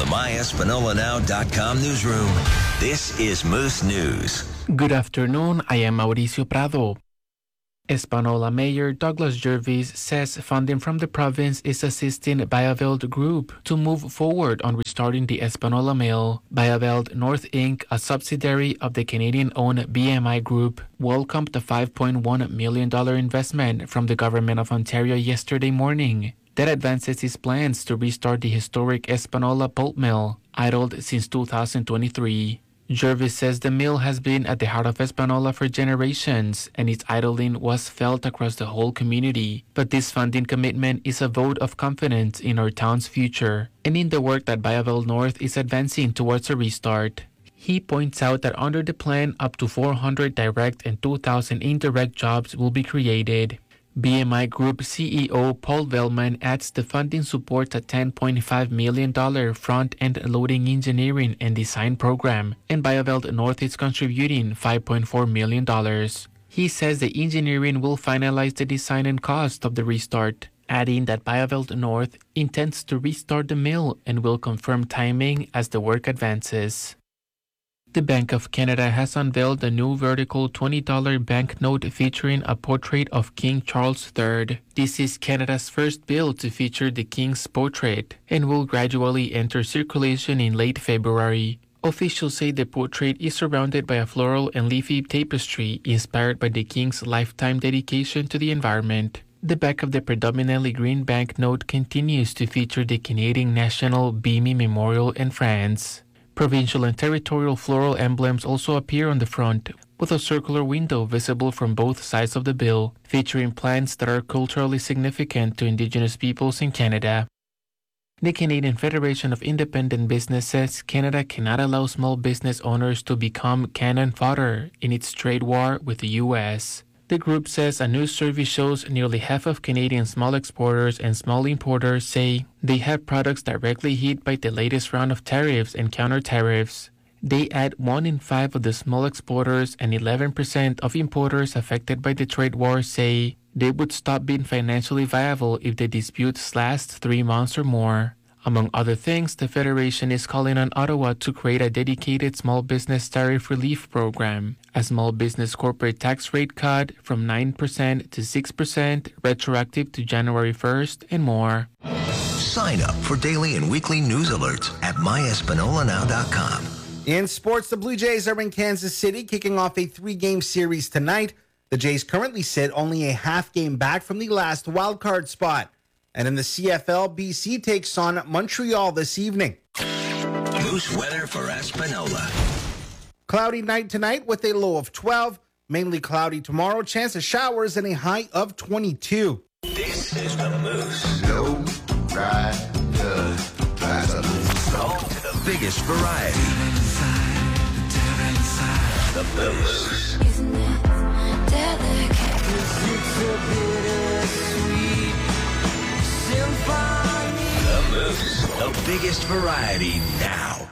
myespanolanow.com newsroom. This is Moose News. Good afternoon, I am Mauricio Prado. Espanola Mayor Douglas Jervis says funding from the province is assisting Bayaveld Group to move forward on restarting the Espanola Mill. Bayaveld North Inc., a subsidiary of the Canadian-owned BMI Group, welcomed the $5.1 million investment from the Government of Ontario yesterday morning. That advances its plans to restart the historic Espanola pulp mill, idled since 2023. Jervis says the mill has been at the heart of Espanola for generations, and its idling was felt across the whole community. But this funding commitment is a vote of confidence in our town's future, and in the work that Bayaveld North is advancing towards a restart. He points out that under the plan, up to 400 direct and 2,000 indirect jobs will be created. BMI Group CEO Paul Vellman adds the funding supports a $10.5 million front-end loading engineering and design program, and Bayaveld North is contributing $5.4 million. He says the engineering will finalize the design and cost of the restart, adding that Bayaveld North intends to restart the mill and will confirm timing as the work advances. The Bank of Canada has unveiled a new vertical $20 banknote featuring a portrait of King Charles III. This is Canada's first bill to feature the King's portrait and will gradually enter circulation in late February. Officials say the portrait is surrounded by a floral and leafy tapestry inspired by the King's lifetime dedication to the environment. The back of the predominantly green banknote continues to feature the Canadian National Beamy Memorial in France. Provincial and territorial floral emblems also appear on the front, with a circular window visible from both sides of the bill, featuring plants that are culturally significant to Indigenous peoples in Canada. The Canadian Federation of Independent Business says Canada cannot allow small business owners to become cannon fodder in its trade war with the U.S. The group says a new survey shows nearly half of Canadian small exporters and small importers say they have products directly hit by the latest round of tariffs and counter-tariffs. They add 1 in 5 of the small exporters and 11% of importers affected by the trade war say they would stop being financially viable if the disputes last 3 months or more. Among other things, the Federation is calling on Ottawa to create a dedicated small business tariff relief program, a small business corporate tax rate cut from 9% to 6%, retroactive to January 1st, and more. Sign up for daily and weekly news alerts at myespanolanow.com. In sports, the Blue Jays are in Kansas City, kicking off a 3-game series tonight. The Jays currently sit only a half game back from the last wildcard spot. And in the CFL, BC takes on Montreal this evening. Moose weather for Espanola. Cloudy night tonight with a low of 12. Mainly cloudy tomorrow. Chance of showers and a high of 22. This is the Moose. No ride, that's a Moose. Home to the biggest variety. The Moose. Isn't it delicate? The Moose. The biggest variety now.